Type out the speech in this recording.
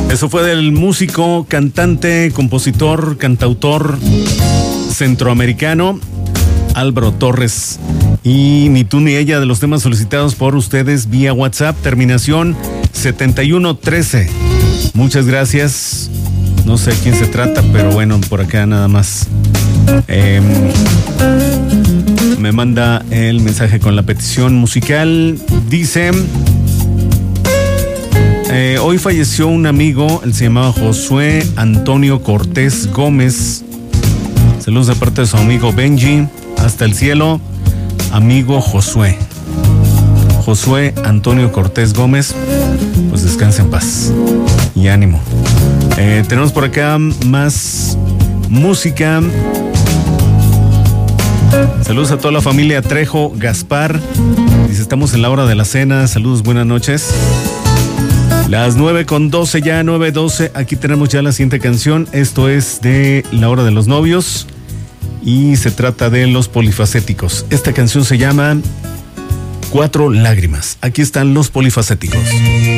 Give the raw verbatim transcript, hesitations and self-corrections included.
Eso fue del músico, cantante, compositor, cantautor centroamericano Álvaro Torres. Y Ni tú ni ella, de los temas solicitados por ustedes vía WhatsApp, terminación setenta y uno trece. Muchas gracias. No sé a quién se trata, pero bueno, por acá nada más. Eh, me manda el mensaje con la petición musical. Dice: eh, hoy falleció un amigo, él se llamaba Josué Antonio Cortés Gómez. Saludos de parte de su amigo Benji. Hasta el cielo, amigo Josué. Josué Antonio Cortés Gómez, pues descansa en paz y ánimo. Eh, tenemos por acá más música. Saludos a toda la familia Trejo Gaspar. Dice: estamos en la hora de la cena. Saludos, buenas noches. Las nueve con doce ya, nueve doce. Aquí tenemos ya la siguiente canción. Esto es de La Hora de los Novios y se trata de Los Polifacéticos. Esta canción se llama Cuatro Lágrimas. Aquí están Los Polifacéticos.